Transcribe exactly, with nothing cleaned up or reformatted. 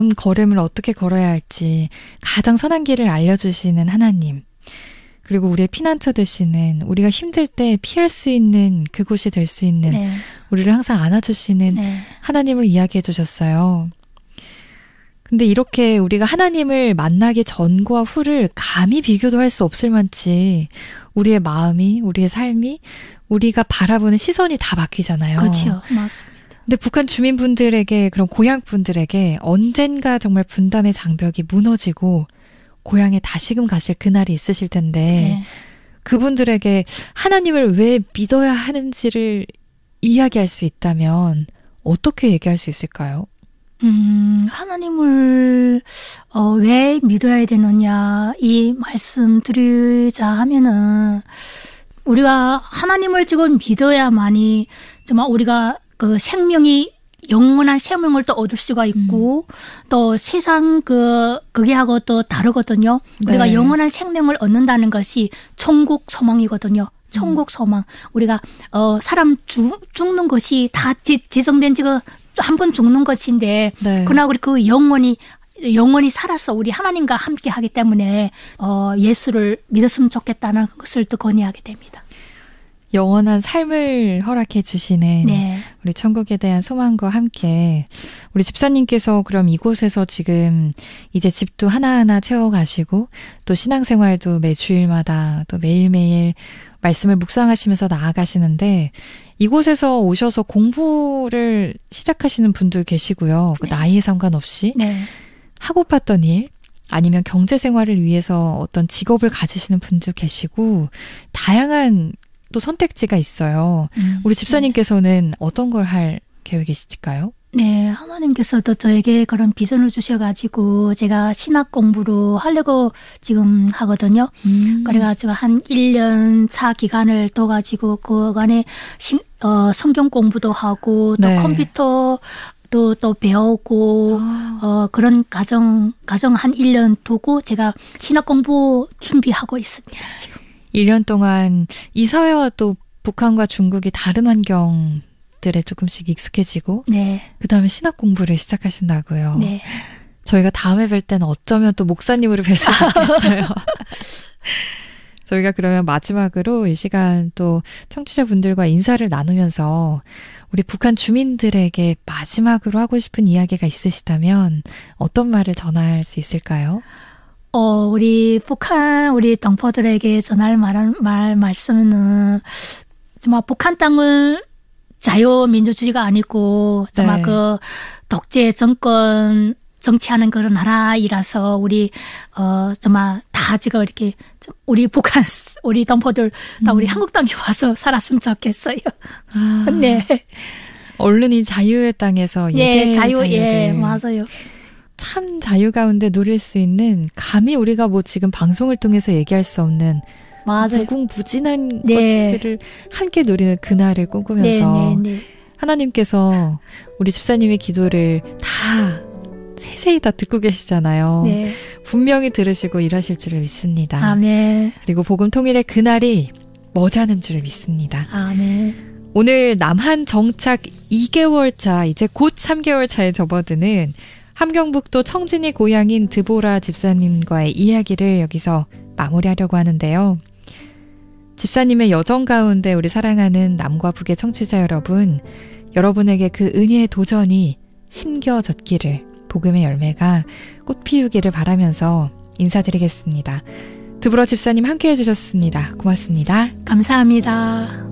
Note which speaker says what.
Speaker 1: 걸음을 어떻게 걸어야 할지 가장 선한 길을 알려주시는 하나님, 그리고 우리의 피난처 되시는, 우리가 힘들 때 피할 수 있는 그곳이 될 수 있는 네. 우리를 항상 안아주시는 네. 하나님을 이야기해 주셨어요. 근데 이렇게 우리가 하나님을 만나기 전과 후를 감히 비교도 할 수 없을 만치 우리의 마음이, 우리의 삶이, 우리가 바라보는 시선이 다 바뀌잖아요.
Speaker 2: 그렇죠. 맞습니다.
Speaker 1: 근데 북한 주민분들에게, 그런 고향분들에게 언젠가 정말 분단의 장벽이 무너지고 고향에 다시금 가실 그날이 있으실 텐데 네. 그분들에게 하나님을 왜 믿어야 하는지를 이야기할 수 있다면 어떻게 얘기할 수 있을까요?
Speaker 2: 음, 하나님을 어, 왜 믿어야 되느냐 이 말씀 드리자 하면은 우리가 하나님을 지금 믿어야만이 정말 우리가 그 생명이 영원한 생명을 또 얻을 수가 있고 음. 또 세상 그 그게 하고 또 다르거든요. 네. 우리가 영원한 생명을 얻는다는 것이 천국 소망이거든요. 천국 소망. 우리가 어 사람 죽, 죽는 것이 다 지, 지정된 지가 한 번 죽는 것인데 네. 그러나 우리 그 영원히 영원히 살아서 우리 하나님과 함께 하기 때문에 어 예수를 믿었으면 좋겠다는 것을 또 건의하게 됩니다.
Speaker 1: 영원한 삶을 허락해 주시는 네. 우리 천국에 대한 소망과 함께 우리 집사님께서 그럼 이곳에서 지금 이제 집도 하나하나 채워가시고 또 신앙생활도 매 주일마다 또 매일매일 말씀을 묵상하시면서 나아가시는데 이곳에서 오셔서 공부를 시작하시는 분도 계시고요. 네. 그 나이에 상관없이 네. 하고팠던 일 아니면 경제생활을 위해서 어떤 직업을 가지시는 분도 계시고 다양한 또 선택지가 있어요. 음, 우리 집사님께서는 네. 어떤 걸 할 계획이실까요?
Speaker 2: 네, 하나님께서도 저에게 그런 비전을 주셔가지고 제가 신학 공부를 하려고 지금 하거든요. 음. 그래가지고 한 일 년 차 기간을 둬가지고 그간에 신, 어, 성경 공부도 하고 또 네. 컴퓨터 또, 또 배우고, 아. 어, 그런 가정, 가정 한 일 년 두고 제가 신학 공부 준비하고 있습니다, 지금.
Speaker 1: 일 년 동안 이 사회와 또 북한과 중국이 다른 환경들에 조금씩 익숙해지고 네. 그다음에 신학 공부를 시작하신다고요. 네. 저희가 다음에 뵐 때는 어쩌면 또 목사님으로 뵐 수 있겠어요. 저희가 그러면 마지막으로 이 시간 또 청취자분들과 인사를 나누면서 우리 북한 주민들에게 마지막으로 하고 싶은 이야기가 있으시다면 어떤 말을 전할 수 있을까요?
Speaker 2: 어, 우리 북한, 우리 동포들에게 전할 말, 말, 말씀은, 정말 북한 땅은 자유민주주의가 아니고, 정말 네. 그 독재 정권 정치하는 그런 나라이라서, 우리, 어, 정말 다 지금 이렇게, 우리 북한, 우리 동포들 다 음. 우리 한국 땅에 와서 살았으면 좋겠어요. 아, 네.
Speaker 1: 얼른이 자유의 땅에서 예배
Speaker 2: 네, 자유,
Speaker 1: 자유를.
Speaker 2: 예, 맞아요.
Speaker 1: 참 자유 가운데 누릴 수 있는 감히 우리가 뭐 지금 방송을 통해서 얘기할 수 없는 맞아요. 무궁무진한 네. 것들을 함께 누리는 그날을 꿈꾸면서 네, 네, 네. 하나님께서 우리 집사님의 기도를 다 세세히 다 듣고 계시잖아요. 네. 분명히 들으시고 일하실 줄을 믿습니다.
Speaker 2: 아멘.
Speaker 1: 그리고 복음 통일의 그날이 머지않은 줄을 믿습니다.
Speaker 2: 아멘.
Speaker 1: 오늘 남한 정착 이 개월 차, 이제 곧 삼 개월 차에 접어드는 함경북도 청진이 고향인 드보라 집사님과의 이야기를 여기서 마무리하려고 하는데요. 집사님의 여정 가운데 우리 사랑하는 남과 북의 청취자 여러분, 여러분에게 그 은혜의 도전이 심겨졌기를, 복음의 열매가 꽃 피우기를 바라면서 인사드리겠습니다. 드보라 집사님 함께해 주셨습니다. 고맙습니다.
Speaker 2: 감사합니다.